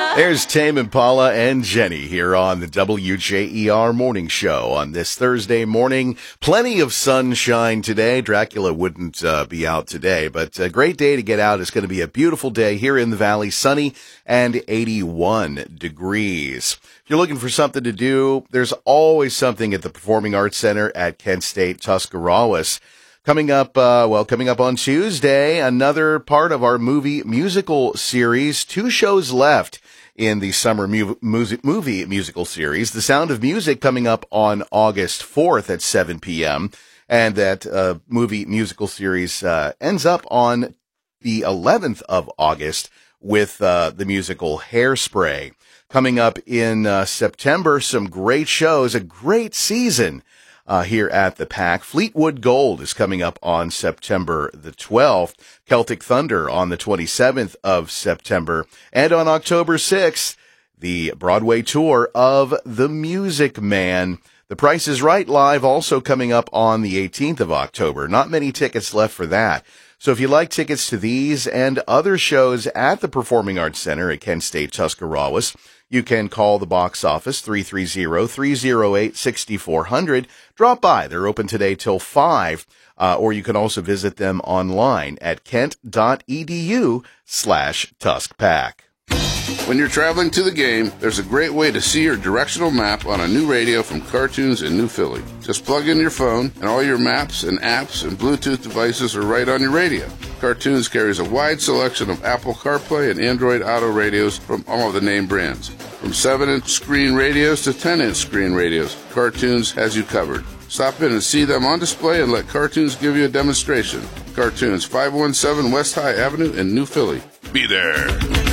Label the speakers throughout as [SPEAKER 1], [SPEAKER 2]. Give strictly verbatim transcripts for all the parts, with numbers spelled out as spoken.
[SPEAKER 1] There's Tame Impala and Jenny here on the W J E R Morning Show on this Thursday morning. Plenty of sunshine today. Dracula wouldn't uh, be out today, but a great day to get out. It's going to be a beautiful day here in the valley, sunny and eighty-one degrees. If you're looking for something to do, there's always something at the Performing Arts Center at Kent State Tuscarawas. Coming up, uh, well, coming up on Tuesday, another part of our movie musical series. Two shows left in the summer mu- music, movie musical series. The Sound of Music coming up on August fourth at seven p.m. And that uh, movie musical series uh, ends up on the eleventh of August with uh, the musical Hairspray. Coming up in uh, September, some great shows, a great season Uh, here at the P A C. Fleetwood Gold is coming up on September the twelfth. Celtic Thunder on the twenty-seventh of September. And on October sixth, the Broadway tour of The Music Man. The Price is Right live also coming up on the eighteenth of October. Not many tickets left for that. So if you like tickets to these and other shows at the Performing Arts Center at Kent State Tuscarawas, you can call the box office, three three zero, three zero eight, six four zero zero. Drop by. They're open today till five. Uh, or you can also visit them online at kent.edu slash tuskpack.
[SPEAKER 2] When you're traveling to the game, there's a great way to see your directional map on a new radio from Cartoons in New Philly. Just plug in your phone, and all your maps and apps and Bluetooth devices are right on your radio. Cartoons carries a wide selection of Apple CarPlay and Android Auto radios from all of the name brands. From seven inch screen radios to ten inch screen radios, Cartoons has you covered. Stop in and see them on display and let Cartoons give you a demonstration. Cartoons, five one seven West High Avenue in New Philly. Be there.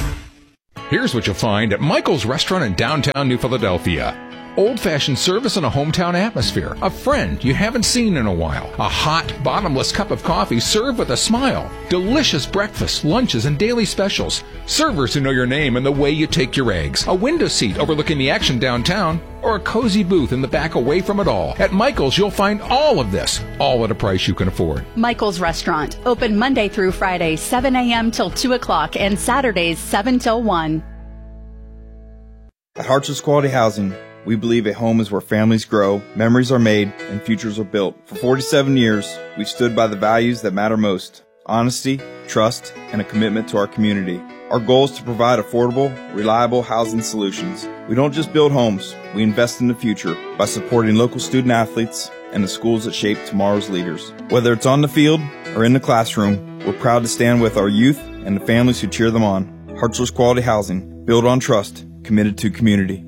[SPEAKER 3] Here's what you'll find at Michael's Restaurant in downtown New Philadelphia. Old-fashioned service in a hometown atmosphere. A friend you haven't seen in a while. A hot, bottomless cup of coffee served with a smile. Delicious breakfast, lunches, and daily specials. Servers who know your name and the way you take your eggs. A window seat overlooking the action downtown. Or a cozy booth in the back away from it all. At Michael's, you'll find all of this, all at a price you can afford.
[SPEAKER 4] Michael's Restaurant. Open Monday through Friday, seven a.m. till two o'clock, and Saturdays, seven till one.
[SPEAKER 5] At Harts's Quality Housing, we believe a home is where families grow, memories are made, and futures are built. For forty-seven years, we've stood by the values that matter most: honesty, trust, and a commitment to our community. Our goal is to provide affordable, reliable housing solutions. We don't just build homes, we invest in the future by supporting local student athletes and the schools that shape tomorrow's leaders. Whether it's on the field or in the classroom, we're proud to stand with our youth and the families who cheer them on. Hartsler's Quality Housing, built on trust, committed to community.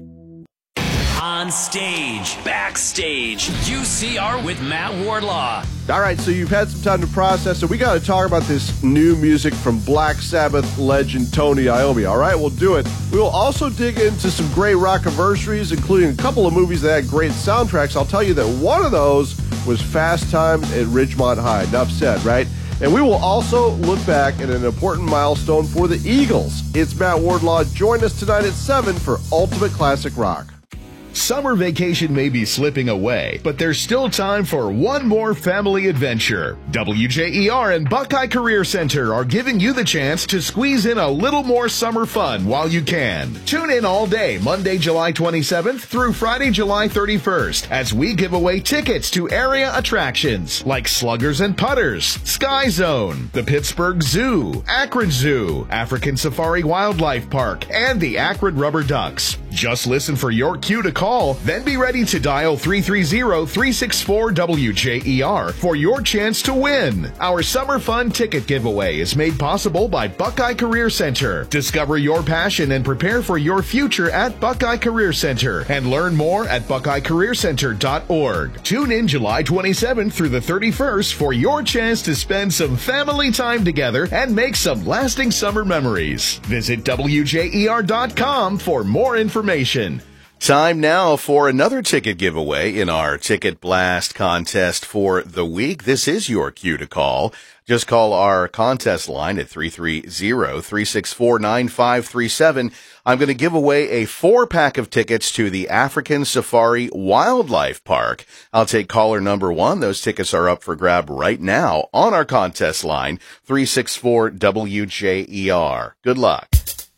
[SPEAKER 6] On stage, backstage, U C R with Matt Wardlaw.
[SPEAKER 7] All right, so you've had some time to process, so we got to talk about this new music from Black Sabbath legend Tony Iommi. All right, we'll do it. We will also dig into some great rock-anniversaries, including a couple of movies that had great soundtracks. I'll tell you that one of those was Fast Times at Ridgemont High. Enough said, right? And we will also look back at an important milestone for the Eagles. It's Matt Wardlaw. Join us tonight at seven for Ultimate Classic Rock.
[SPEAKER 8] Summer vacation may be slipping away, but there's still time for one more family adventure. W J E R and Buckeye Career Center are giving you the chance to squeeze in a little more summer fun while you can. Tune in all day, Monday, July twenty-seventh through Friday, July thirty-first, as we give away tickets to area attractions like Sluggers and Putters, Sky Zone, the Pittsburgh Zoo, Akron Zoo, African Safari Wildlife Park, and the Akron Rubber Ducks. Just listen for your cue to call, then be ready to dial three three zero, three six four, W J E R for your chance to win. Our Summer Fun ticket giveaway is made possible by Buckeye Career Center. Discover your passion and prepare for your future at Buckeye Career Center, and learn more at buckeye career center dot org. Tune in July twenty-seventh through the thirty-first for your chance to spend some family time together and make some lasting summer memories. Visit W J E R dot com for more information.
[SPEAKER 1] Time now for another ticket giveaway in our Ticket Blast contest for the week. This is your cue to call. Just call our contest line at three three zero, three six four, nine five three seven. I'm going to give away a four-pack of tickets to the African Safari Wildlife Park. I'll take caller number one. Those tickets are up for grab right now on our contest line, three six four W J E R. Good luck.